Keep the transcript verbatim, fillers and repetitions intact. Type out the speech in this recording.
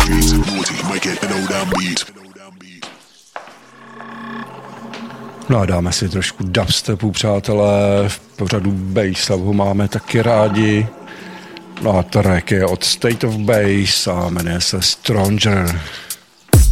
No a dáme si trošku dubstepu, přátelé, v pořadu Bass Lab ho máme taky rádi. No a track je od State of Bass a jmenuje se Stronger.